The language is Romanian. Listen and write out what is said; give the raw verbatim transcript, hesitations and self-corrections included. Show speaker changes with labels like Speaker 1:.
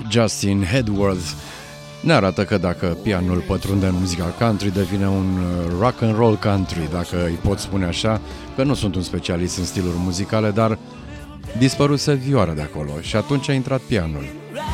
Speaker 1: Justin Hedworth ne arată că dacă pianul pătrunde în muzica country, devine un rock and roll country, dacă îi pot spune așa, că nu sunt un specialist în stiluri muzicale, dar dispăruse vioara de acolo și atunci a intrat pianul.